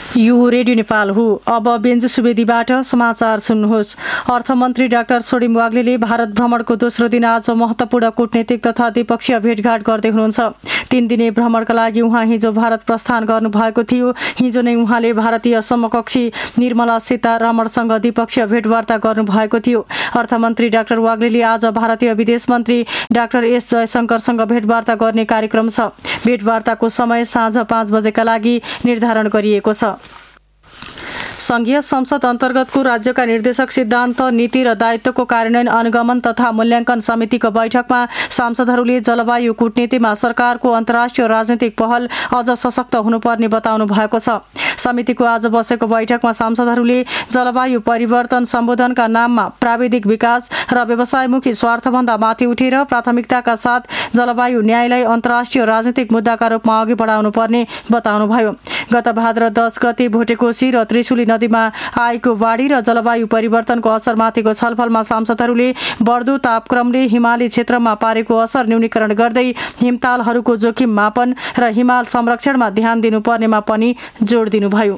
यो रेडियो नेपाल हो। अब बेन्जु सुवेदीबाट समाचार सुन्नुहोस्। अर्थमन्त्री डाक्टर सोडिम वाग्लेले भारत भ्रमणको दोस्रो दिन आज महत्त्वपूर्ण कूटनीतिक तथा द्विपक्षीय भेटघाट गर्दै हुनुहुन्छ। 3 दिने भ्रमणका लागि उहाँ हिजो भारत प्रस्थान गर्नुभएको थियो। हिजो नै उहाँले भारतीय समकक्षी निर्मला सीतारमणसँग द्विपक्षीय भेटवार्ता गर्नुभएको थियो। अर्थमन्त्री डाक्टर वाग्लेले आज भारतीय विदेश मन्त्री डाक्टर एस जयशंकरसँग भेटवार्ता गर्ने कार्यक्रम छ। भेटवार्ताको समय साँझ 5 बजेका लागि निर्धारण गरिएको छ। संघीय संसद अन्तर्गतको राज्यका निर्देशक सिद्धान्त, नीति र दायित्वको कार्यान्वयन अनुगमन तथा मूल्याङ्कन समितिको बैठकमा सांसदहरूले जलवायु कूटनीतिमा सरकारको अन्तर्राष्ट्रिय राजनीतिक पहल अझ सशक्त हुनुपर्ने बताउनु भएको छ। समितिको आज बसेको बैठकमा सांसदहरूले जलवायु परिवर्तन सम्बोधनका नाममा प्राविधिक विकास र व्यवसायमुखी स्वार्थभन्दा माथि उठेर प्राथमिकताका साथ जलवायु न्यायलाई अन्तर्राष्ट्रिय राजनीतिक मुद्दाका रूपमा अघि बढाउनु पर्ने बताउनुभयो। गत भाद्र 10 गते भोटेकोशी र त्रिशुली नदीमा आएको बाढी र जलवायु परिवर्तनको असरमाथिको छलफलमा सांसदहरूले बढ्दो तापक्रमले हिमाली क्षेत्रमा पारेको असर न्यूनीकरण गर्दै हिमतालहरूको जोखिम मापन र हिमाल संरक्षणमा ध्यान दिनुपर्नेमा पनि जोड दिनुभयो।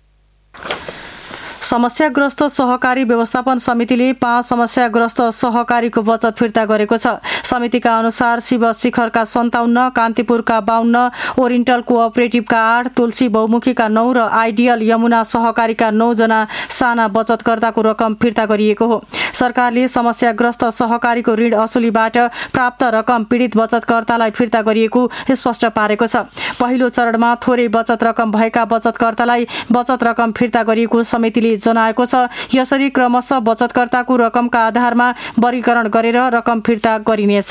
समस्याग्रस्त सहकारी व्यवस्थापन समितिले 5 समस्याग्रस्त सहकारीको बचत फिर्ता गरेको छ। समितिका अनुसार शिव शिखरका 57, कान्तिपुरका 52, ओरिएन्टल कोअपरेटिभका 8, तुलसी बहुमुखीका 9 र आइडियल यमुना सहकारीका 9 जना साना बचतकर्ताको रकम फिर्ता गरिएको हो। सरकारले समस्याग्रस्त सहकारीको ऋण असुलीबाट प्राप्त रकम पीडित बचतकर्तालाई फिर्ता गरिएको स्पष्ट पारेको छ। पहिलो चरणमा थोरै बचत रकम भएका बचतकर्तालाई बचत रकम फिर्ता गरिएको समितिले जनाएको छ। यसरी क्रमशः बचतकर्ताको रकमका आधारमा वर्गीकरण गरेर रकम फिर्ता गरिनेछ।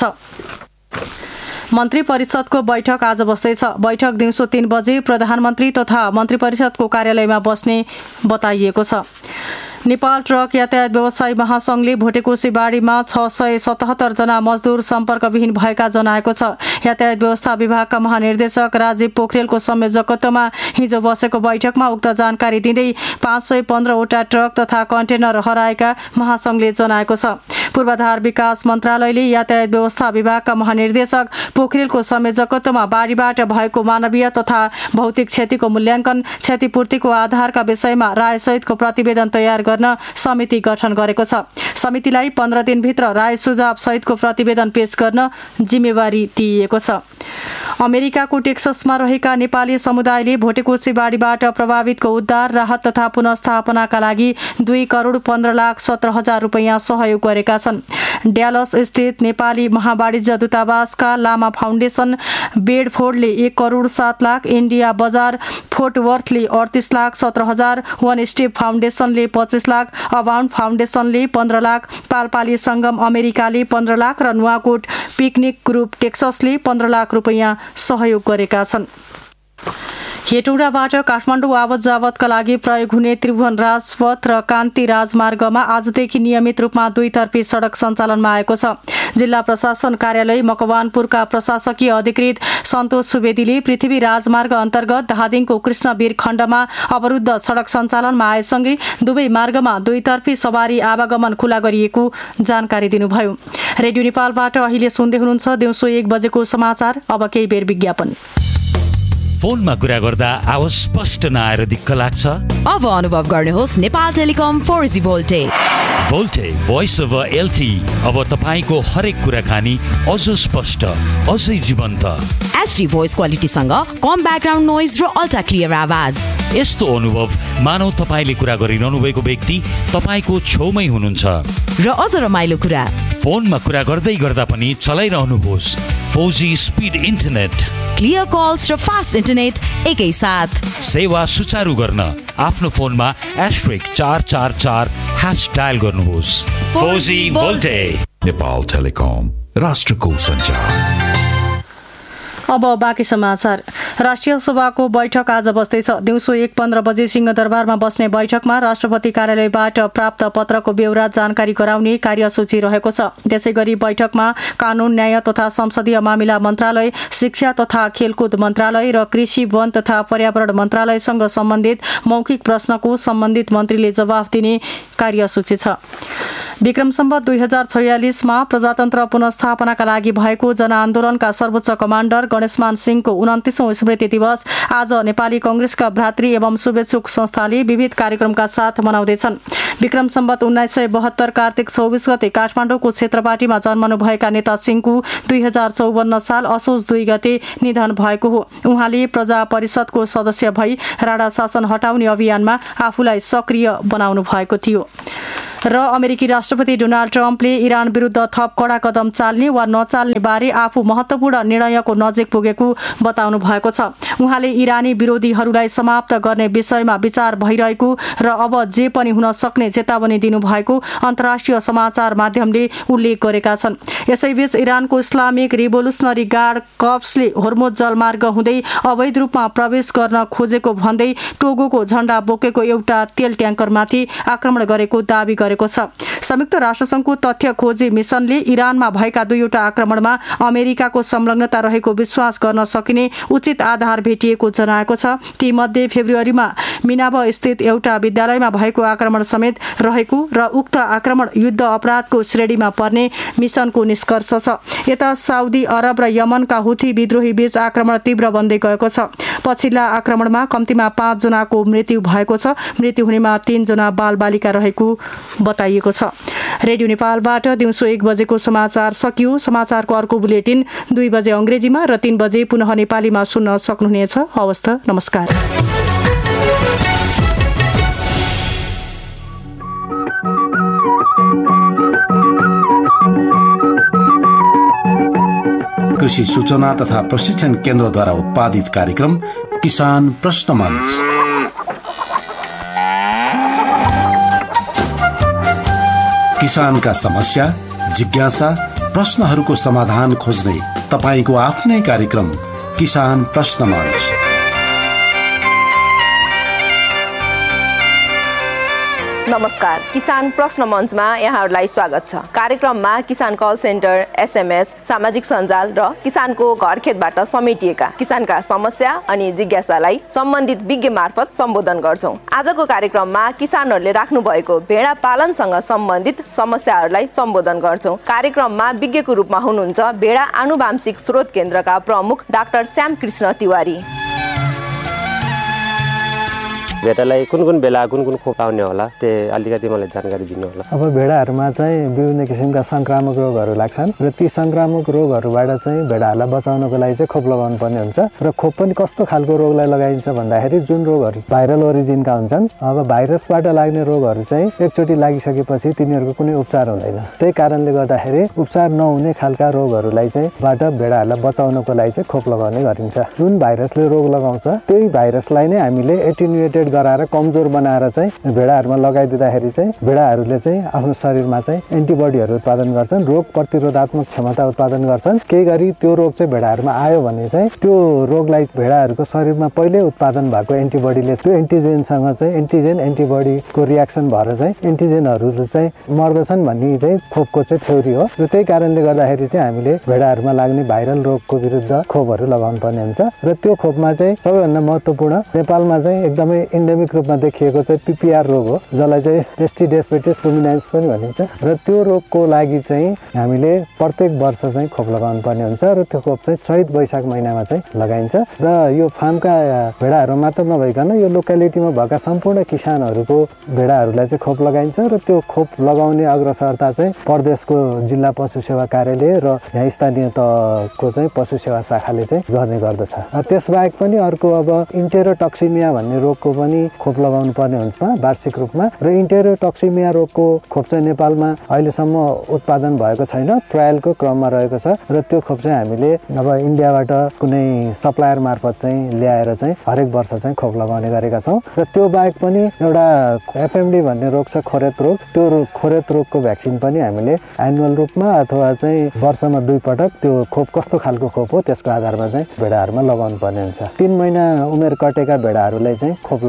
मन्त्री परिषदको बैठक आज बस्दैछ। बैठक दिउँसो 3 बजे प्रधानमन्त्री तथा मन्त्री परिषदको कार्यालयमा बस्ने बताइएको छ। नेपाल ट्रक यातायात व्यवसायी महासंघले भोटेकोशी बाढीमा 677 जना मजदुर सम्पर्कविहीन भएका जनाएको छ। यातायात व्यवस्था विभागका महानिर्देशक राजीव पोखरेलको संयोजकत्वमा हिजो बसेको बैठकमा उक्त जानकारी दिँदै 515 वटा ट्रक तथा कन्टेनर हराएका महासंघले जनाएको छ। पूर्वाधार विकास मन्त्रालयले यातायात व्यवस्था विभागका महानिर्देशक पोखरेलको संयोजकत्वमा बाढीबाट भएको मानवीय तथा भौतिक क्षतिको मूल्याङ्कन, क्षतिपूर्तिको आधारका विषयमा रायसहितको प्रतिवेदन तयार गर्न समिति गठन गरेको छ। समितिलाई 15 दिनभित्र राय सुझाव सहितको प्रतिवेदन पेश गर्न जिम्मेवारी दिइएको छ। अमेरिकाको टेक्ससमा रहेका नेपाली समुदायले भोटेकोशी बाढीबाट प्रभावितको उद्धार, राहत तथा पुनर्स्थापनाका लागि 2,15,17,000 रुपैयाँ सहयोग गरेका छन्। ड्यालस स्थित नेपाली महावाणिज्य दूतावासका लामा फाउन्डेसन बेडफोर्डले 1,07,00,000, इन्डिया बजार फोर्ट वर्थले 38,17,000, वन स्टेप फाउन्डेसनले 25 लाख, अबाउन्ड फाउन्डेसनले 15 लाख, पालपाली सङ्गम अमेरिकाले 15 लाख र नुवाकोट पिकनिक ग्रुप टेक्ससले 15 लाख रुपैयाँ सहयोग गरेका छन्। हेटौडाबाट काठमाडौँ आवत जावतका लागि प्रयोग हुने त्रिभुवन राजपथ र कान्ति राजमार्गमा आजदेखि नियमित रूपमा 2तर्फी सडक सञ्चालनमा आएको छ। जिल्ला प्रशासन कार्यालय मकवानपुरका प्रशासकीय अधिकृत सन्तोष सुवेदीले पृथ्वी राजमार्ग अन्तर्गत धादिङको कृष्णवीर खण्डमा अवरुद्ध सडक सञ्चालनमा आएसँगै दुवै मार्गमा 2तर्फी सवारी आवागमन खुला गरिएको जानकारी दिनुभयो। रेडियो नेपालबाट अहिले सुन्दै हुनुहुन्छ दिउँसो 1 बजेको समाचार। अब केही बेर विज्ञापन। फोनमा कुरा गर्दा आवाज स्पष्ट नआएर दिक्क लाग्छ? अब अनुभव गर्नुहोस् Nepal telecom 4G भोल्टे। भोल्टे voice over LTE अब तपाईको हरेक कुराकानी अझ स्पष्ट, अझै जीवन्त। HD भोइस क्वालिटीसँग कम ब्याकग्राउन्ड नोइज र अल्ट्रा क्लियर आवाज। यस्तो अनुभव मानौ तपाईले कुरा गरिरहनु भएको व्यक्ति तपाईको छेउमै हुनुहुन्छ। र अझ रमाइलो कुरा, फोनमा कुरा गर्दै गर्दा पनि चलाइरहनुहोस् 4G speed internet, clear calls र फास्ट इन्टरनेट एकै साथ। सेवा सुचारू गर्न आफ्नो फोनमा *444# डायल गर्नुहोस्। 4G भोल्टे। नेपाल टेलिकम, राष्ट्रको सञ्चार। अब बाँकी समाचार। राष्ट्रिय सभाको बैठक आज बस्दैछ। दिउँसो 1:15 बजे सिंहदरबारमा बस्ने बैठकमा राष्ट्रपति कार्यालयबाट प्राप्त पत्रको बेहोरा जानकारी गराउने कार्यसूची रहेको छ। त्यसैगरी बैठकमा कानून, न्याय तथा संसदीय मामिला मन्त्रालय, शिक्षा तथा खेलकुद मन्त्रालय र कृषि, वन तथा पर्यावरण मन्त्रालयसँग सम्बन्धित मौखिक प्रश्नको सम्बन्धित मन्त्रीले जवाफ दिने कार्यसूची छ। विक्रम सम्वत 2046 मा प्रजातन्त्र पुनर्स्थापनाका लागि भएको जनआन्दोलनका सर्वोच्च कमाण्डर गणेशमान सिंहको 29औं स्मृति दिवस आज नेपाली कांग्रेसका भ्रातृ एवं शुभेच्छुक संस्थाले विविध कार्यक्रमका साथ मनाउँदैछन्। विक्रम सम्वत 1972 कार्तिक 24 गते काठमाडौँको क्षेत्रपाटीमा जन्मनुभएका नेता सिंहको 2054 साल असोज 2 गते निधन भएको हो। उहाँले प्रजा परिषदको सदस्य भई राणा शासन हटाउने अभियानमा आफूलाई सक्रिय बनाउनु भएको थियो। र अमेरिकी राष्ट्रपति डोनाल्ड ट्रम्पले इरान विरुद्ध थप कडा कदम चाल्ने वा नचाल्ने बारे आफू महत्त्वपूर्ण निर्णयको नजिक पुगेको बताउनु भएको छ। उहाँले इरानी विरोधीहरूलाई समाप्त गर्ने विषयमा विचार भइरहेको र अब जे पनि हुन सक्ने चेतावनी दिनुभएको अन्तर्राष्ट्रिय समाचार माध्यमले उल्लेख गरेका छन्। यसैबीच इरानको इस्लामिक रिभोल्युसनरी गार्ड कर्प्सले होर्मुज जलमार्ग हुँदै अवैध रूपमा प्रवेश गर्न खोजेको भन्दै टोगोको झण्डा बोकेको एउटा तेल ट्याङ्करमाथि आक्रमण गरेको दावी गरेको छ। संयुक्त राष्ट्रसङ्घको तथ्य खोजी मिसनले इरानमा भएका 2वटा आक्रमणमा अमेरिकाको संलग्नता रहेको विश्वास गर्न सकिने उचित आधार भेटिएको जनाएको छ। तीमध्ये फेब्रुअरीमा मिनाब स्थित एउटा विद्यालयमा भएको आक्रमण समेत रहेको र उक्त आक्रमण युद्ध अपराधको श्रेणीमा पर्ने मिसनको निष्कर्ष छ। यता साउदी अरब र यमनका हुथी विद्रोही बीच आक्रमण तीव्र बन्दै गएको छ। पछिल्ला आक्रमणमा कम्तीमा 5 जनाको मृत्यु भएको छ। मृत्यु हुनेमा 3 जना बालबालिका रहेको बताइएको छ। रेडियो नेपालबाट दिउँसो 1 बजेको समाचार सकियो। समाचारको अर्को बुलेटिन 2 बजे अंग्रेजीमा र 3 बजे पुनः नेपालीमा सुन्न सक्नुहुनेछ। हवस् त, नमस्कार। कृषि सूचना तथा प्रशिक्षण केन्द्रद्वारा उत्पादित कार्यक्रम किसान प्रश्न मंच। किसानका समस्या, जिज्ञासा, प्रश्नहरूको समाधान खोज्ने तपाईको आफ्नै कार्यक्रम किसान प्रश्न मंच। नमस्कार, किसान प्रश्न मञ्चमा यहाँहरूलाई स्वागत छ। कार्यक्रममा किसान कल सेन्टर, SMS, सामाजिक सञ्जाल र किसानको घर खेतबाट समेटिएका किसानका समस्या अनि जिज्ञासालाई सम्बन्धित विज्ञ मार्फत सम्बोधन गर्छौं। आजको कार्यक्रममा किसानहरूले राख्नु भएको भेडा पालनसँग सम्बन्धित समस्याहरूलाई सम्बोधन गर्छौं। कार्यक्रममा विज्ञको रूपमा हुनुहुन्छ भेडा आनुवांशिक स्रोत केन्द्रका प्रमुख डाक्टर श्याम कृष्ण तिवारी। भेडालाई कुन बेला कुन खोप आउने होला त्यो अलिकति मलाई जानकारी दिनु होला। अब भेडाहरूमा चाहिँ विभिन्न किसिमका संक्रामक रोगहरू लाग्छन् र ती संक्रामक रोगहरूबाट चाहिँ भेडाहरूलाई बचाउनको लागि चाहिँ खोप लगाउनु पर्ने हुन्छ र खोप पनि कस्तो खालको रोगलाई लगाइन्छ भन्दाखेरि जुन रोगहरू भाइरल ओरिजिनका हुन्छन्। अब भाइरसबाट लाग्ने रोगहरू चाहिँ एकचोटि लागिसकेपछि तिनीहरूको कुनै उपचार हुँदैन। त्यही कारणले गर्दाखेरि उपचार नहुने खालका रोगहरूलाई चाहिँ बाट भेडाहरूलाई बचाउनको लागि चाहिँ खोप लगाउने गरिन्छ। जुन भाइरसले रोग लगाउँछ त्यही भाइरसलाई नै हामीले एटिन्युएटेड गराएर कमजोर बनाएर चाहिँ भेडाहरूमा लगाइदिँदाखेरि चाहिँ भेडाहरूले चाहिँ आफ्नो शरीरमा चाहिँ एन्टिबडीहरू उत्पादन गर्छन्, रोग प्रतिरोधात्मक क्षमता उत्पादन गर्छन्। केही गरी त्यो रोग चाहिँ भेडाहरूमा आयो भने चाहिँ त्यो रोगलाई भेडाहरूको शरीरमा पहिल्यै उत्पादन भएको एन्टिबडीले त्यो एन्टिजेनसँग चाहिँ एन्टिजेन एन्टिबडीको रियाक्सन भएर चाहिँ एन्टिजेनहरू चाहिँ मर्दछन् भन्ने चाहिँ खोपको चाहिँ थ्योरी हो। र त्यही कारणले गर्दाखेरि चाहिँ हामीले भेडाहरूमा लाग्ने भाइरल रोगको विरुद्ध खोपहरू लगाउनु पर्ने हुन्छ। र त्यो खोपमा चाहिँ सबैभन्दा महत्त्वपूर्ण नेपालमा चाहिँ एकदमै एन्डेमिक रूपमा देखिएको चाहिँ PPR रोग हो, जसलाई चाहिँ टेस्टिडेस्पेटिस रुमिनेन्स पनि भनिन्छ। र त्यो रोगको लागि चाहिँ हामीले प्रत्येक वर्ष चाहिँ खोप लगाउनु पर्ने हुन्छ र त्यो खोप चाहिँ चैत वैशाख महिनामा चाहिँ लगाइन्छ। र यो फार्मका भेडाहरू मात्र नभइकन यो लोकालिटीमा भएका सम्पूर्ण किसानहरूको भेडाहरूलाई चाहिँ खोप लगाइन्छ र त्यो खोप लगाउने अग्रसरता चाहिँ प्रदेशको जिल्ला पशु सेवा कार्यालय र यहाँ स्थानीय तहको चाहिँ पशु सेवा शाखाले चाहिँ गर्ने गर्दछ। त्यसबाहेक पनि अर्को अब इन्टेरोटक्सिमिया भन्ने रोगको पनि खोप लगाउनु पर्ने हुन्छ वार्षिक रूपमा। र इन्टेरोटक्सिमिया रोगको खोप चाहिँ नेपालमा अहिलेसम्म उत्पादन भएको छैन, ट्रायलको क्रममा रहेको छ। र त्यो खोप चाहिँ हामीले अब इन्डियाबाट कुनै सप्लायर मार्फत चाहिँ ल्याएर चाहिँ हरेक वर्ष चाहिँ खोप लगाउने गरेका छौँ। र त्यो बाहेक पनि एउटा FMD भन्ने रोग छ, खोरेत रोग। त्यो खोरेत रोगको भ्याक्सिन पनि हामीले एनुअल रूपमा अथवा चाहिँ वर्षमा 2 पटक त्यो खोप कस्तो खालको खोप हो त्यसको आधारमा चाहिँ भेडाहरूमा लगाउनु पर्ने हुन्छ। 3 महिना उमेर कटेका भेडाहरूलाई चाहिँ खोप लगाउनु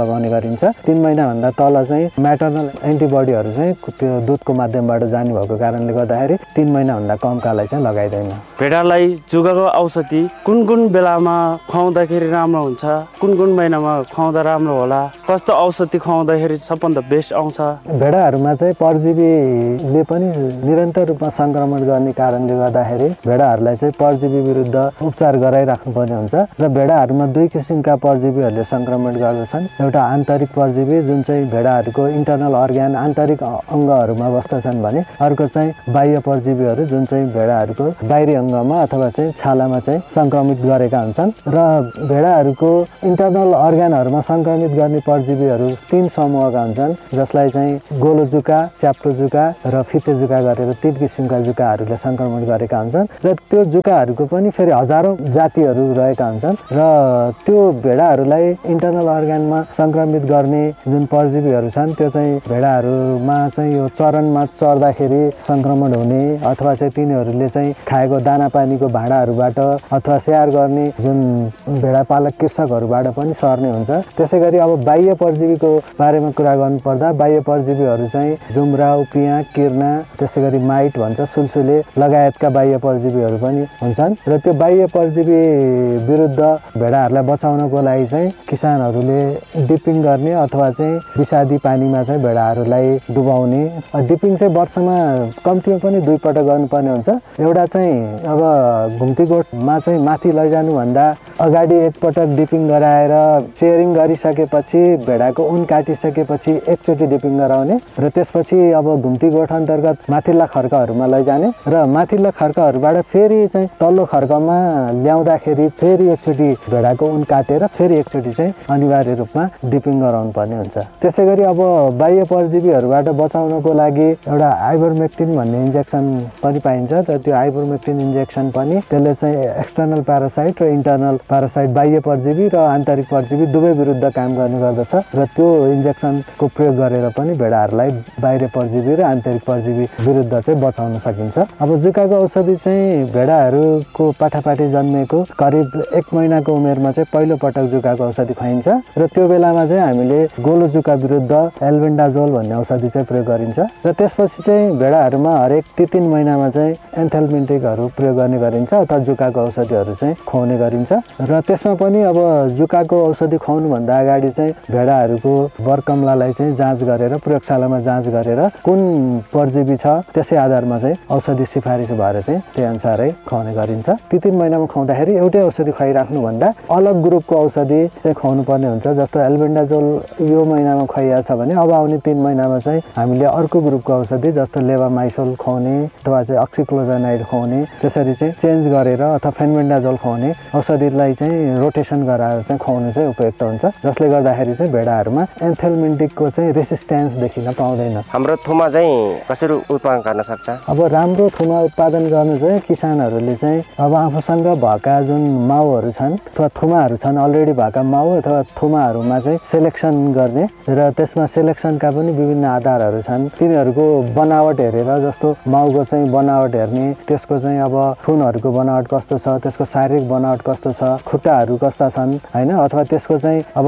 लगाउने गरिन्छ। 3 महिनाभन्दा तल चाहिँ म्याटर्नल एन्टिबडीहरू चाहिँ त्यो दुधको माध्यमबाट जाने भएको कारणले गर्दाखेरि 3 महिनाभन्दा कमकालाई चाहिँ लगाइँदैन। भेडालाई जुकाको औषधि कुन कुन बेलामा खुवाउँदाखेरि राम्रो हुन्छ, कुन कुन महिनामा खुवाउँदा राम्रो होला, कस्तो औषधि खुवाउँदाखेरि सबभन्दा बेस्ट आउँछ? भेडाहरूमा चाहिँ परजीवीले पनि निरन्तर रूपमा सङ्क्रमण गर्ने कारणले गर्दाखेरि भेडाहरूलाई चाहिँ परजीवी विरुद्ध उपचार गराइराख्नुपर्ने हुन्छ र भेडाहरूमा 2 किसिमका परजीवीहरूले सङ्क्रमण गर्दछन्। एउटा आन्तरिक परजीवी जुन चाहिँ भेडाहरूको इन्टरनल अर्ग्यान आन्तरिक अङ्गहरूमा बस्दछन् भने अर्को चाहिँ बाह्य परजीवीहरू जुन चाहिँ भेडाहरूको बाहिरी अङ्गमा अथवा चाहिँ छालामा चाहिँ सङ्क्रमित गरेका हुन्छन् र भेडाहरूको इन्टरनल अर्ग्यानहरूमा सङ्क्रमित गर्ने परजीवीहरू 3 समूहका हुन्छन्, जसलाई चाहिँ गोलो जुका, च्याप्टो जुका र फिते जुका गरेर 3 किसिमका जुकाहरूले सङ्क्रमण गरेका हुन्छन् र त्यो जुकाहरूको पनि फेरि हजारौँ जातिहरू रहेका हुन्छन् र त्यो भेडाहरूलाई इन्टरनल अर्ग्यानमा सङ्क्रमित गर्ने जुन परजीवीहरू छन् त्यो चाहिँ भेडाहरूमा चाहिँ यो चरणमा चर्दाखेरि सङ्क्रमण हुने अथवा चाहिँ तिनीहरूले चाहिँ खाएको दाना पानीको भाँडाहरूबाट अथवा स्याहार गर्ने जुन भेडा पालक कृषकहरूबाट पनि सर्ने हुन्छ। त्यसै गरी अब बाह्य परजीवीको बारेमा कुरा गर्नुपर्दा बाह्य परजीवीहरू चाहिँ जुम्रा, उपियाँ, किर्ना, त्यसै गरी माइट भन्छ, सुलसुले लगायतका बाह्य परजीवीहरू पनि हुन्छन् र त्यो बाह्य परजीवी विरुद्ध भेडाहरूलाई बचाउनको लागि चाहिँ किसानहरूले डिपिङ गर्ने अथवा चाहिँ विषादी पानीमा चाहिँ भेडाहरूलाई डुबाउने। डिपिङ चाहिँ वर्षमा कम्तीमा पनि 2 पटक गर्नुपर्ने हुन्छ। एउटा चाहिँ अब घुम्ती गोठमा चाहिँ माथि लैजानुभन्दा अगाडि 1 पटक डिपिङ गराएर सेयरिङ गरिसकेपछि भेडाको उन काटिसकेपछि एकचोटि डिपिङ गराउने र त्यसपछि अब घुम्ती गोठ अन्तर्गत माथिल्ला खर्कहरूमा लैजाने र माथिल्ला खर्कहरूबाट फेरि चाहिँ तल्लो खर्कमा ल्याउँदाखेरि फेरि एकचोटि भेडाको उन काटेर फेरि एकचोटि चाहिँ अनिवार्य रूपमा डिपिङ गराउनु पर्ने हुन्छ। त्यसै गरी अब बाह्य परजीवीहरूबाट बचाउनको लागि एउटा आइभरमेक्टिन भन्ने इन्जेक्सन पनि पाइन्छ र त्यो आइभरमेक्टिन इन्जेक्सन पनि त्यसले चाहिँ एक्सटर्नल प्यारासाइट र इन्टरनल प्यारासाइट बाह्य परजीवी र आन्तरिक परजीवी दुवै विरुद्ध काम गर्ने गर्दछ र त्यो इन्जेक्सनको प्रयोग गरेर पनि भेडाहरूलाई बाहिर परजीवी र आन्तरिक परजीवी विरुद्ध चाहिँ बचाउन सकिन्छ। अब जुकाको औषधि चाहिँ भेडाहरूको पाठापाठी जन्मेको करिब 1 महिनाको उमेरमा चाहिँ पहिलो पटक जुकाको औषधि खुवाइन्छ र त्यो बेलामा चाहिँ हामीले गोलो जुका विरुद्ध एल्बेन्डाजोल भन्ने औषधि चाहिँ प्रयोग गरिन्छ र त्यसपछि चाहिँ भेडाहरूमा हरेक 3 महिनामा चाहिँ एन्थेल्मिन्टिकहरू प्रयोग गर्ने गरिन्छ अथवा जुकाको औषधिहरू चाहिँ खुवाउने गरिन्छ र त्यसमा पनि अब जुकाको औषधि खुवाउनुभन्दा अगाडि चाहिँ भेडाहरूको बरकमलालाई चाहिँ जाँच गरेर प्रयोगशालामा जाँच गरेर कुन परजीवी छ त्यसै आधारमा चाहिँ औषधि सिफारिस भएर चाहिँ त्यही अनुसारै खुवाउने गरिन्छ। 3 महिनामा खुवाउँदाखेरि एउटै औषधि खुवाइराख्नुभन्दा अलग ग्रुपको औषधि चाहिँ खुवाउनु पर्ने हुन्छ। जस्तो एल्बेन्डाजोल यो महिनामा खुवाइएको छ भने अब आउने 3 महिनामा चाहिँ हामीले अर्को ग्रुपको औषधि जस्तो लेभामाइसोल खुवाउने अथवा चाहिँ अक्सिक्लोजानाइड खुवाउने, त्यसरी चाहिँ चेन्ज गरेर अथवा फेन्बेन्डाजोल खुवाउने औषधिलाई चाहिँ रोटेसन गराएर चाहिँ खुवाउनु चाहिँ उपयुक्त हुन्छ, जसले गर्दाखेरि चाहिँ भेडाहरूमा एन्थेल्मिन्टिकको चाहिँ रेसिस्टेन्स देखिन पाउँदैन। हाम्रो थुमा चाहिँ कसरी उत्पादन गर्न सक्छ? अब राम्रो थुमा उत्पादन गर्नु चाहिँ किसानहरूले चाहिँ अब आफूसँग भएका जुन माउहरू छन् अथवा थुमाहरू छन् अलरेडी भएका माउ अथवा थुमाहरूमा चाहिँ सेलेक्सन गर्ने र त्यसमा सेलेक्सनका पनि विभिन्न आधारहरू छन्। तिनीहरूको बनावट हेरेर जस्तो माउको चाहिँ बनावट हेर्ने, त्यसको चाहिँ अब थुनहरूको बनावट कस्तो छ, त्यसको शारीरिक बनावट कस्तो छ, खुट्टाहरू कस्ता छन् हैन, अथवा त्यसको चाहिँ अब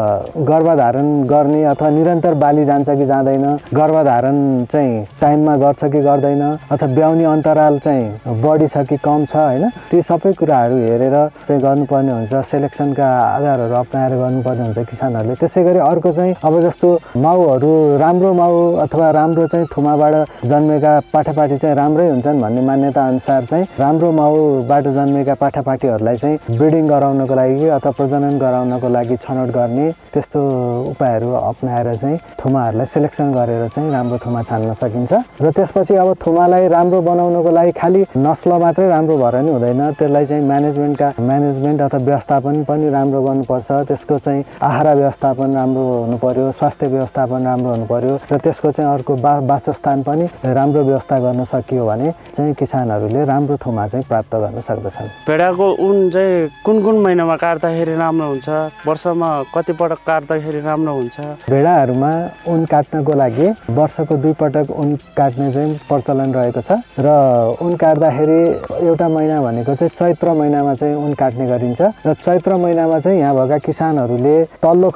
गर्भधारण गर्ने अथवा निरन्तर बाली जान्छ कि जाँदैन, गर्भधारण चाहिँ टाइममा गर्छ कि गर्दैन, अथवा ब्याउने अन्तराल चाहिँ बढी छ कि कम छ हैन, ती सबै कुराहरू हेरेर चाहिँ गर्नुपर्ने हुन्छ। सेलेक्सनका आधारहरू अपनाएर गर्नुपर्ने हुन्छ किसानहरूले। त्यसै गरी अर्को चाहिँ अब जस्तो माउहरू राम्रो माउ अथवा राम्रो चाहिँ थुमाबाट जन्मेका पाठापाठी चाहिँ राम्रै हुन्छन् भन्ने मान्यता अनुसार चाहिँ राम्रो माउबाट जन्मेका पाठापाठीहरूलाई चाहिँ ब्रिडिङ गराउनको लागि अथवा प्रजनन गराउनको लागि छनौट गर्ने त्यस्तो उपायहरू अपनाएर चाहिँ थुमाहरूलाई सेलेक्सन गरेर चाहिँ राम्रो थुमा छान्न सकिन्छ। र त्यसपछि अब थुमालाई राम्रो बनाउनको लागि खालि नस्ल मात्रै राम्रो भएर नि हुँदैन, त्यसलाई चाहिँ म्यानेजमेन्ट अथवा व्यवस्थापन पनि राम्रो गर्नुपर्छ। त्यसको चाहिँ आहार व्यवस्थापन राम्रो हुनु पर्यो, स्वास्थ्य व्यवस्थापन राम्रो हुनु पर्यो र त्यसको चाहिँ अर्को वासस्थान पनि राम्रो व्यवस्था गर्न सकियो भने चाहिँ किसानहरूले राम्रो थुमा चाहिँ प्राप्त गर्न सक्दछन्। भेडाको उन चाहिँ कुन कुन महिनामा काट्दाखेरि राम्रो हुन्छ, वर्षमा कति पटक काट्दाखेरि राम्रो हुन्छ? भेडाहरूमा उन काट्नको लागि वर्षको 2 पटक उन काट्ने चाहिँ प्रचलन रहेको छ र उन काट्दाखेरि एउटा महिना भनेको चाहिँ चैत्र महिनामा चाहिँ उन काट्ने गरिन्छ र चैत्र महिनामा चाहिँ यहाँ भएका किसानहरूले तल्लो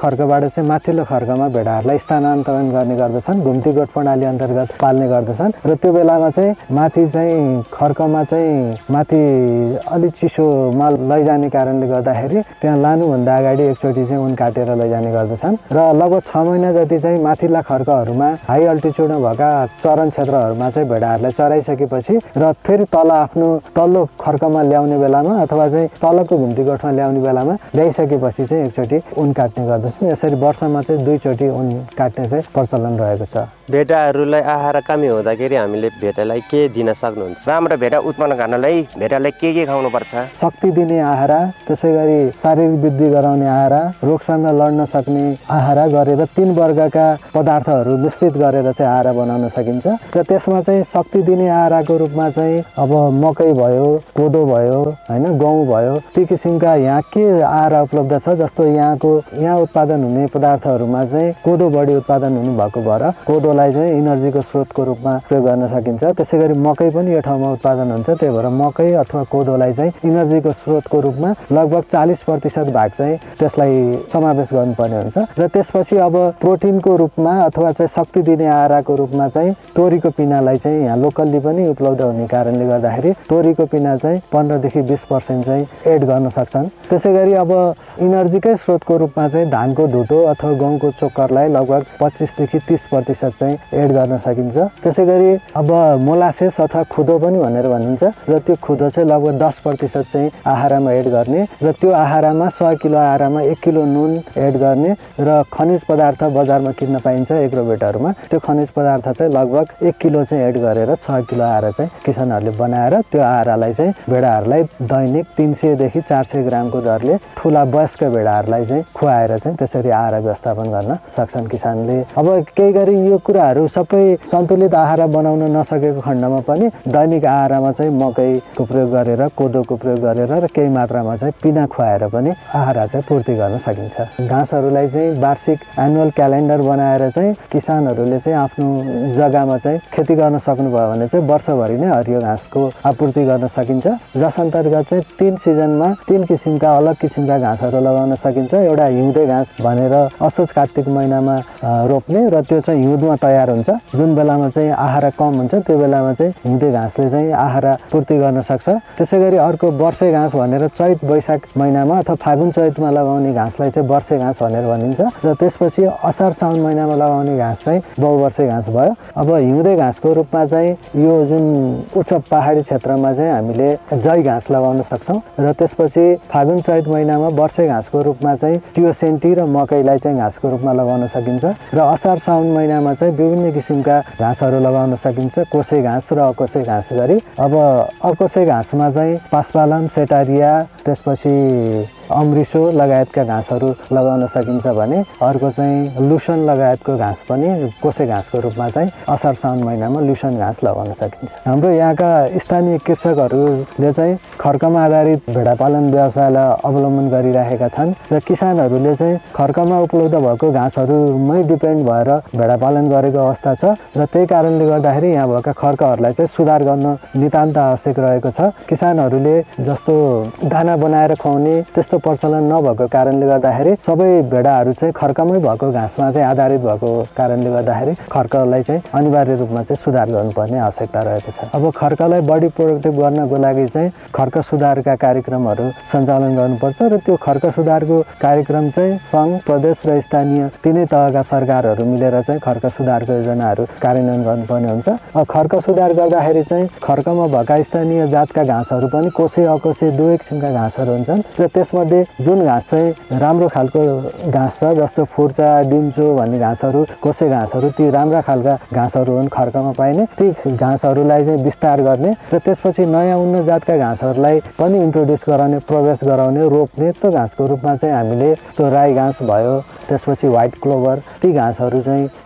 खर्कबाट चाहिँ माथिल्लो खर्कमा भेडाहरूलाई स्थानान्तरण गर्ने गर्दछन्, घुम्ती गोठ प्रणाली अन्तर्गत पाल्ने गर्दछन्। र त्यो बेलामा चाहिँ माथि चाहिँ खर्कमा चाहिँ माथि अलिक चिसोमा लैजाने कारणले गर्दाखेरि त्यहाँ लानुभन्दा अगाडि एकचोटि चाहिँ उन काटेर लैजाने गर्दछन्। र लगभग 6 महिना जति चाहिँ माथिल्ला खर्कहरूमा हाई अल्टिच्युडमा भएका चरण क्षेत्रहरूमा चाहिँ भेडाहरूलाई चराइसकेपछि र फेरि तल आफ्नो तल्लो खर्कमा ल्याउने बेलामा अथवा चाहिँ तलको घुम्ती गोठमा ल्याउने बेलामा ल्याइसकेपछि चाहिँ एकचोटि उन काट्ने गर्दछन्। यसरी वर्षमा चाहिँ 2 चोटि उन काट्ने चाहिँ प्रचलन रहेको छ। भेडाहरूलाई आहार कमी हुँदाखेरि हामीले भेडालाई के दिन सक्नुहुन्छ? राम्रो भेडा उत्पन्न गर्नलाई भेडालाई के खुवाउनुपर्छ? शक्ति दिने आहार, त्यसै गरी शारीरिक वृद्धि गराउने आहार, रोगसँग लड्न सक्ने आहार गरेर 3 वर्गका पदार्थहरू मिश्रित गरेर चाहिँ आहार बनाउन सकिन्छ। र त्यसमा चाहिँ शक्ति दिने आहारको रूपमा चाहिँ अब मकै भयो, कोदो भयो, हैन, गहुँ भयो, ती किसिमका यहाँ के आहार उपलब्ध छ। जस्तो यहाँ उत्पादन हुने पदार्थहरूमा चाहिँ कोदो बढी उत्पादन हुने भएको भएर कोदोलाई चाहिँ इनर्जीको स्रोतको रूपमा प्रयोग गर्न सकिन्छ। त्यसै गरी मकै पनि यो ठाउँमा उत्पादन हुन्छ, त्यही भएर मकै अथवा कोदोलाई चाहिँ इनर्जीको स्रोतको रूपमा लगभग 40% भाग चाहिँ त्यसलाई समावेश गर्नुपर्ने हुन्छ। र त्यसपछि अब प्रोटिनको रूपमा अथवा चाहिँ शक्ति दिने आहारको रूपमा चाहिँ तोरीको पिनालाई चाहिँ यहाँ लोकल्ली पनि उपलब्ध हुने कारणले गर्दाखेरि तोरीको पिना चाहिँ 15 देखि 20% चाहिँ एड गर्न सक्छन्। त्यसै गरी अब इनर्जीकै स्रोतको रूपमा चाहिँ धानको ढुटो अथवा गहुँको चोक्करलाई लगभग 25 देखि 30% चाहिँ एड गर्न सकिन्छ। त्यसै गरी अब मोलासेस अथवा खुदो पनि भनेर भनिन्छ, र त्यो खुदो चाहिँ लगभग 10% चाहिँ आहारमा एड गर्ने, र त्यो आहारमा 100 किलो आहारमा 1 किलो नुन एड गर्ने, र खनिज पदार्थ बजारमा किन्न पाइन्छ एग्रोभेटहरूमा, त्यो खनिज पदार्थ चाहिँ लगभग 1 किलो चाहिँ एड गरेर 6 किलो आहार चाहिँ किसानहरूले बनाएर त्यो आहारलाई चाहिँ भेडाहरूलाई दैनिक 300 देखि 400 ग्रामको दरले ठुला वयस्क भेडाहरूलाई चाहिँ खुवाएर चाहिँ त्यसरी आहार व्यवस्थापन गर्न सक्छन् किसानले। अब केही गरी यो कुराहरू सबै सन्तुलित आहार बनाउन नसकेको खण्डमा पनि दैनिक आहारमा चाहिँ मकैको प्रयोग गरेर, कोदोको प्रयोग गरेर र केही मात्रामा चाहिँ पिना खुवाएर पनि आहार चाहिँ पूर्ति गर्न सकिन्छ। घाँसहरूलाई चाहिँ वार्षिक एनुअल क्यालेन्डर बनाएर चाहिँ किसानहरूले चाहिँ आफ्नो जग्गामा चाहिँ खेती गर्न सक्नुभयो भने चाहिँ वर्षभरि नै हरियो घाँसको आपूर्ति गर्न सकिन्छ, जस अन्तर्गत चाहिँ 3 सिजनमा 3 किसिमका अलग किसिमका घाँसहरू लगाउन सकिन्छ। एउटा हिउँदे घाँस भनेर असोज कार्तिक महिनामा रोप्ने, र त्यो चाहिँ हिउँदमा तयार हुन्छ। जुन बेलामा चाहिँ आहार कम हुन्छ त्यो बेलामा चाहिँ हिउँदे घाँसले चाहिँ आहार पूर्ति गर्न सक्छ। त्यसै गरी अर्को वर्षे घाँस भनेर चैत वैशाख महिनामा अथवा फागुन चैतमा लगाउने घाँसलाई चाहिँ वर्षे घाँस भनेर भनिन्छ, र त्यसपछि असार साउन महिनामा लगाउने घाँस चाहिँ बहुवर्षे घाँस भयो। अब हिउँदे घाँसको रूपमा चाहिँ यो जुन उच्च पहाडी क्षेत्रमा चाहिँ हामीले जय घाँस लगाउन सक्छौँ, र त्यसपछि फागुन चैत महिनामा वर्षे घाँसको रूपमा चाहिँ टियोसेन्टी र मकैलाई चाहिँ घाँसको रूपमा लगाउन सकिन्छ, र असार साउन महिनामा चाहिँ विभिन्न किसिमका घाँसहरू लगाउन सकिन्छ, कोसे घाँस र अकोसे घाँस गरी। अब अकोसे घाँसमा चाहिँ पासपालन, सेटारिया, त्यसपछि अमृसो लगायतका घाँसहरू लगाउन सकिन्छ भने अर्को चाहिँ लुसन लगायतको घाँस पनि कोसे घाँसको रूपमा चाहिँ असार साउन महिनामा लुसन घाँस लगाउन सकिन्छ। हाम्रो यहाँका स्थानीय कृषकहरूले चाहिँ खर्कमा आधारित भेडा पालन व्यवसायलाई अवलम्बन गरिरहेका छन्, र किसानहरूले चाहिँ खर्कमा उपलब्ध भएको घाँसहरूमै डिपेन्ड भएर भेडा पालन गरेको अवस्था छ, र त्यही कारणले गर्दाखेरि यहाँ भएका खर्कहरूलाई चाहिँ सुधार गर्न नितान्त आवश्यक रहेको छ। किसानहरूले जस्तो दाना बनाएर खुवाउने त्यस्तो प्रचलन नभएको कारणले गर्दाखेरि सबै भेडाहरू चाहिँ खर्कमै भएको घाँसमा चाहिँ आधारित भएको कारणले गर्दाखेरि खर्कलाई चाहिँ अनिवार्य रूपमा चाहिँ सुधार गर्नुपर्ने आवश्यकता रहेको छ। अब खर्कलाई बढी प्रोडक्टिभ गर्नको लागि चाहिँ खर्क सुधारका कार्यक्रमहरू सञ्चालन गर्नुपर्छ, र त्यो खर्क सुधारको कार्यक्रम चाहिँ सङ्घ, प्रदेश र स्थानीय तिनै तहका सरकारहरू मिलेर चाहिँ खर्क सुधारको योजनाहरू कार्यान्वयन गर्नुपर्ने हुन्छ। खर्क सुधार गर्दाखेरि चाहिँ खर्कमा भएका स्थानीय जातका घाँसहरू पनि कोसे अकोसे दुवै किसिमका घाँसहरू हुन्छन्, र त्यसमध्ये जुन घाँस चाहिँ राम्रो खालको घाँस छ, जस्तो फुर्चा, डिम्चो भन्ने घाँसहरू, कोसे घाँसहरू, ती राम्रा खालका घाँसहरू हुन् खर्कमा पाइने, ती घाँसहरूलाई चाहिँ विस्तार गर्ने, र त्यसपछि नयाँ उन्नत जातका घाँसहरूलाई पनि इन्ट्रोड्युस गराउने, प्रवेश गराउने, रोप्ने। त्यो घाँसको रूपमा चाहिँ हामीले त्यो राई घाँस भयो, त्यसपछि व्हाइट क्लोभर, ती घाँसहरू चाहिँ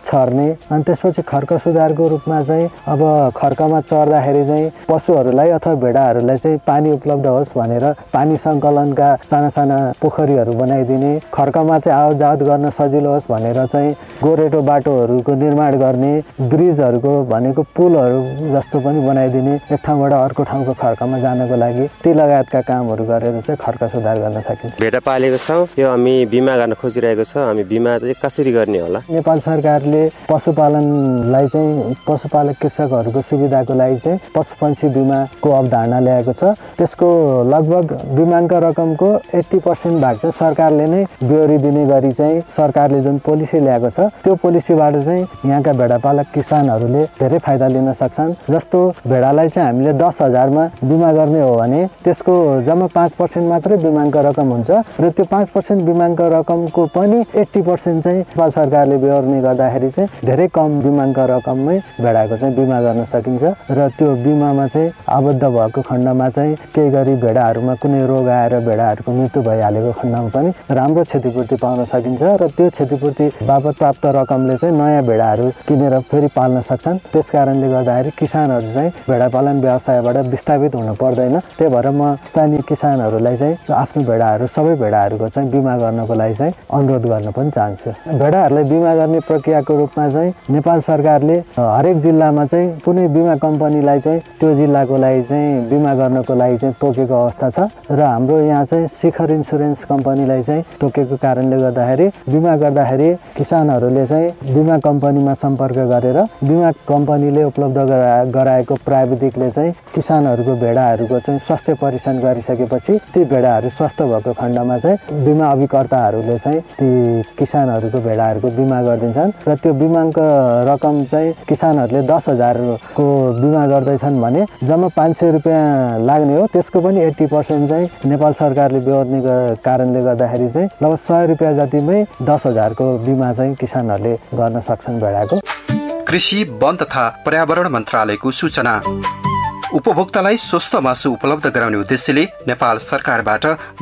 छर्ने अनि त्यसपछि खर्क सुधारको रूपमा चाहिँ अब खर्कमा चर्दाखेरि चाहिँ पशुहरूलाई अथवा भेडाहरूलाई चाहिँ पानी उपलब्ध होस् भनेर पानी सङ्कलनका साना साना पोखरीहरू बनाइदिने, खर्कमा चाहिँ आवत जावत गर्न सजिलो होस् भनेर चाहिँ गोरेटो बाटोहरूको निर्माण गर्ने, ब्रिजहरूको भनेको पुलहरू जस्तो पनि बनाइदिने, एक ठाउँबाट अर्को ठाउँको खर्कमा जानको लागि ती लगायतका कामहरू गरेर चाहिँ खर्क सुधार गर्न सकिन्छ। भेडा पालेको छौँ, यो हामी बिमा गर्न खोजिरहेको छौँ। हामी बिमा चाहिँ कसरी गर्ने होला? नेपाल सरकारले पशुपालनलाई चाहिँ पशुपालक कृषकहरूको सुविधाको लागि चाहिँ पशुपन्छी बिमाको अवधारणा ल्याएको छ। त्यसको लगभग बिमाको रकमको 80% भाग चाहिँ सरकारले नै बेहोरी दिने गरी चाहिँ सरकारले जुन पोलिसी ल्याएको छ त्यो पोलिसीबाट चाहिँ यहाँका भेडापालक किसानहरूले धेरै फाइदा लिन सक्छन्। जस्तो भेडालाई चाहिँ हामीले 10,000मा बिमा गर्ने हो भने त्यसको जम्मा 5% मात्रै बिमाको रकम हुन्छ र त्यो 5% बिमाको रकमको पनि 80% चाहिँ नेपाल सरकारले बेहोर्ने गर्दाखेरि चाहिँ धेरै कम बिमाको रकममै भेडाको चाहिँ बिमा गर्न सकिन्छ र त्यो बिमामा चाहिँ आबद्ध भएको खण्डमा चाहिँ केही गरी भेडाहरूमा कुनै रोग आएर भेडाहरूको मृत्यु भइहालेको खण्डमा पनि राम्रो क्षतिपूर्ति पाउन सकिन्छ र त्यो क्षतिपूर्ति बापत प्राप्त रकमले चाहिँ नयाँ भेडाहरू किनेर फेरि पाल्न सक्छन्। त्यस कारणले गर्दाखेरि किसानहरू चाहिँ भेडा पालन व्यवसायबाट विस्थापित हुनु पर्दैन। त्यही भएर म स्थानीय किसानहरूलाई चाहिँ आफ्नो भेडाहरू सबै भेडाहरूको चाहिँ बिमा गर्नको लागि चाहिँ अनुरोध गर्न पनि चाहन्छु। भेडाहरूलाई बिमा गर्ने प्रक्रियाको रूपमा चाहिँ नेपाल सरकारले हरेक जिल्लामा चाहिँ कुनै बिमा कम्पनीलाई चाहिँ त्यो जिल्लाको लागि चाहिँ बिमा गर्नको लागि चाहिँ तोकेको अवस्था छ र हाम्रो यहाँ चाहिँ शिखर इन्सुरेन्स कम्पनीलाई चाहिँ तोकेको कारणले गर्दाखेरि बिमा गर्दाखेरि किसानहरूले चाहिँ बिमा कम्पनीमा सम्पर्क गरेर बिमा कम्पनीले उपलब्ध गराएको प्राविधिकले चाहिँ किसानहरूको भेडाहरूको चाहिँ स्वास्थ्य परीक्षण गरिसकेपछि ती भेडाहरू स्वस्थ भएको खण्डमा चाहिँ बिमा अभिकर्ताहरूले चाहिँ ती किसानहरूको भेडाहरूको बिमा गरिदिन्छन् र त्यो बिमाको रकम चाहिँ किसानहरूले 10,000 को बिमा गर्दैछन् भने जम्मा 500 रुपियाँ लाग्ने हो। त्यसको पनि 80% चाहिँ नेपाल सरकारले बेहोर्ने कारणले गर्दाखेरि चाहिँ लगभग 100 रुपियाँ जतिमै 10,000 को बिमा चाहिँ किसानहरूले गर्न सक्छन् भेडाको। कृषि, वन तथा पर्यावरण मन्त्रालयको सूचना। उपभोक्तालाई स्वस्थ मासु उपलब्ध गराउने उद्देश्यले नेपाल सरकारबाट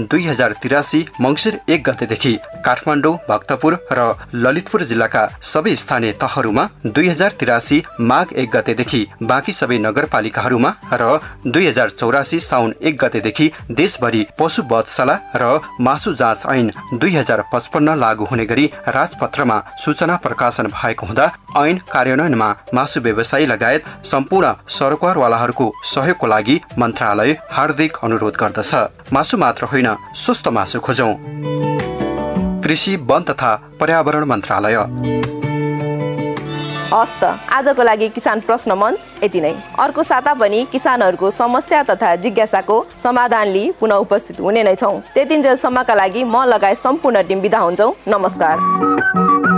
2083 मङ्सिर 1 गतेदेखि काठमाडौँ, भक्तपुर र ललितपुर जिल्लाका सबै स्थानीय तहहरूमा, 2083 माघ 1 गतेदेखि बाँकी सबै नगरपालिकाहरूमा र 2084 साउन 1 गतेदेखि देशभरि पशु वधशाला र मासु जाँच ऐन 2055 लागू हुने गरी राजपत्रमा सूचना प्रकाशन भएको हुँदा ऐन कार्यान्वयनमा मासु व्यवसायी लगायत सम्पूर्ण सरकारवालाहरूको सहयोगको लागि मन्त्रालय हार्दिक अनुरोध गर्दछ। मासु मात्र होइन, स्वस्थ मासु खोजौं। कृषि, वन तथा पर्यावरण मन्त्रालय। हस्त आजको लागि किसान प्रश्न मञ्च यति नै। अर्को साता पनि किसानहरूको समस्या तथा जिज्ञासाको समाधान लिई पुनः उपस्थित हुने नै छौँ। त्यतिन्जेलसम्मका लागि म लगायत सम्पूर्ण टिम बिदा हुन्छौँ। नमस्कार।